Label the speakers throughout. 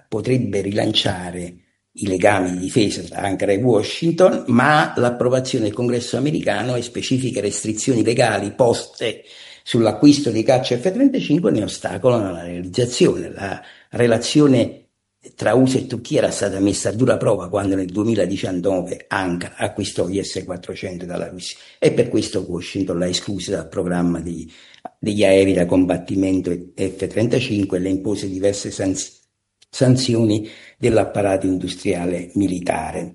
Speaker 1: potrebbe rilanciare i legami di difesa tra Ankara e Washington, ma l'approvazione del Congresso americano e specifiche restrizioni legali poste sull'acquisto di caccia F-35 ne ostacolano la realizzazione. La relazione tra USA e Turchia era stata messa a dura prova quando nel 2019 Ankara acquistò gli S-400 dalla Russia, e per questo Washington l'ha esclusa dal programma degli aerei da combattimento F-35 e le impose diverse sanzioni dell'apparato industriale militare.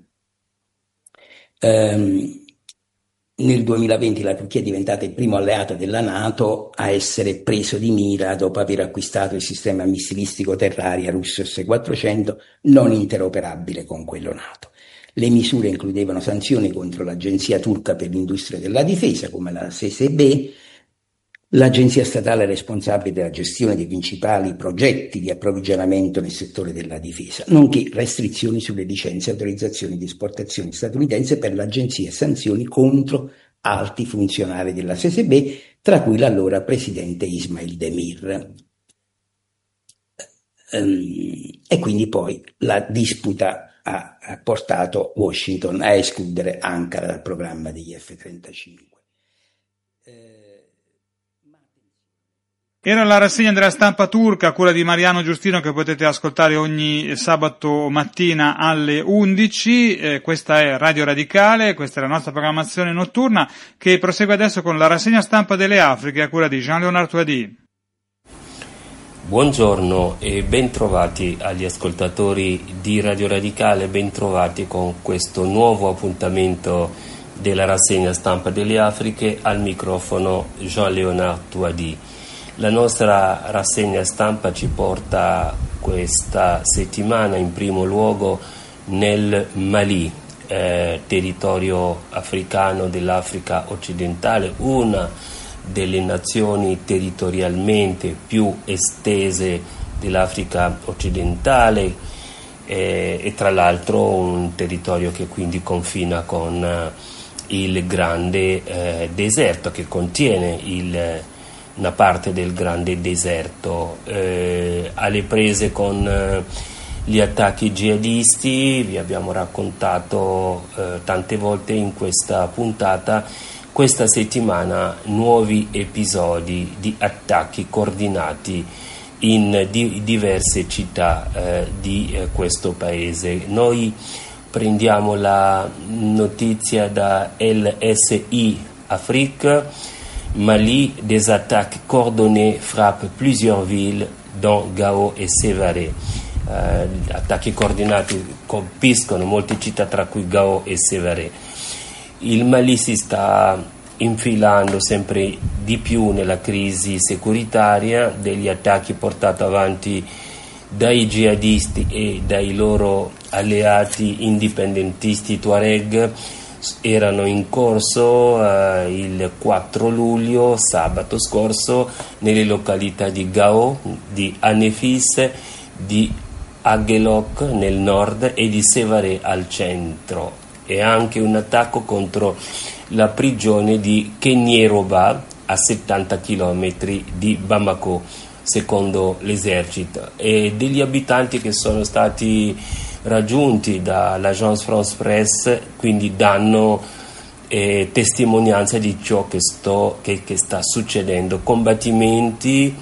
Speaker 1: Nel 2020 la Turchia è diventata il primo alleato della NATO a essere preso di mira dopo aver acquistato il sistema missilistico terra-aria russo S-400 non interoperabile con quello NATO. Le misure includevano sanzioni contro l'Agenzia turca per l'industria della difesa, come la SSB, l'agenzia statale responsabile della gestione dei principali progetti di approvvigionamento nel settore della difesa, nonché restrizioni sulle licenze e autorizzazioni di esportazione statunitense per l'agenzia e sanzioni contro alti funzionari della SSB, tra cui l'allora presidente Ismail Demir. E quindi poi la disputa ha portato Washington a escludere Ankara dal programma degli F-35.
Speaker 2: Era la rassegna della stampa turca a cura di Mariano Giustino, che potete ascoltare ogni sabato mattina alle 11. Questa è Radio Radicale, questa è la nostra programmazione notturna, che prosegue adesso con la rassegna stampa delle Afriche a cura di Jean-Léonard Touady.
Speaker 3: Buongiorno e bentrovati agli ascoltatori di Radio Radicale, bentrovati con questo nuovo appuntamento della rassegna stampa delle Afriche. Al microfono Jean-Léonard Touady. La nostra rassegna stampa ci porta questa settimana in primo luogo nel Mali, territorio africano dell'Africa occidentale, una delle nazioni territorialmente più estese dell'Africa occidentale e tra l'altro un territorio che quindi confina con il grande deserto, che contiene una parte del grande deserto, alle prese con gli attacchi jihadisti. Vi abbiamo raccontato tante volte in questa puntata. Questa settimana nuovi episodi di attacchi coordinati in diverse città di questo paese. Noi prendiamo la notizia da LSI Afrique. Mali, des attaques coordonnées frappent plusieurs villes dont Gao e Sévaré. Attacchi coordinati colpiscono molte città, tra cui Gao e Sévaré. Il Mali si sta infilando sempre di più nella crisi securitaria degli attacchi portati avanti dai jihadisti e dai loro alleati indipendentisti Tuareg. Erano in corso il 4 luglio, sabato scorso, nelle località di Gao, di Anefis, di Aguelok nel nord e di Sévaré al centro, e anche un attacco contro la prigione di Kenieroba a 70 km di Bamako, secondo l'esercito, e degli abitanti che sono stati raggiunti dall'Agence France Presse, quindi danno testimonianza di ciò che sta succedendo. Combattimenti,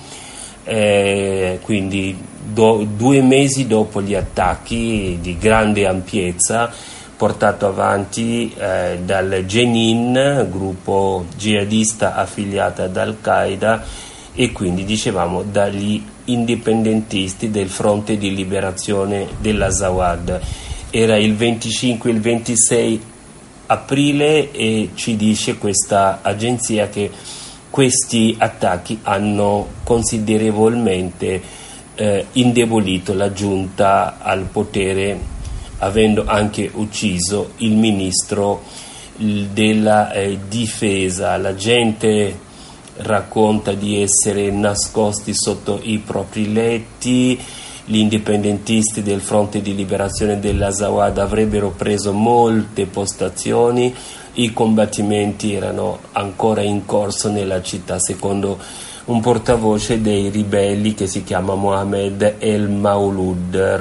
Speaker 3: quindi 2 mesi dopo gli attacchi di grande ampiezza portato avanti dal Jenin, gruppo jihadista affiliato ad Al-Qaeda, e quindi dicevamo dagli indipendentisti del Fronte di Liberazione dell'Azawad. Era il 25 e il 26 aprile e ci dice questa agenzia che questi attacchi hanno considerevolmente indebolito la giunta al potere, avendo anche ucciso il ministro della difesa. La gente racconta di essere nascosti sotto i propri letti. Gli indipendentisti del Fronte di Liberazione dell'Azawad avrebbero preso molte postazioni. I combattimenti erano ancora in corso nella città, secondo un portavoce dei ribelli che si chiama Mohamed El Maulud.